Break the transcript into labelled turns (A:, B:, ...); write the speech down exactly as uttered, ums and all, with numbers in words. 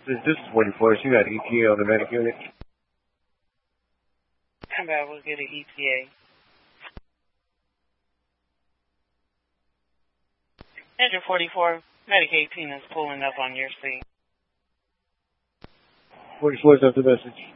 A: This, this is forty-four. She got E T A on the medic unit.
B: Come back, we'll get an E T A. Engine forty-four, medic eighteen is pulling up on your seat.
A: forty-four is after message.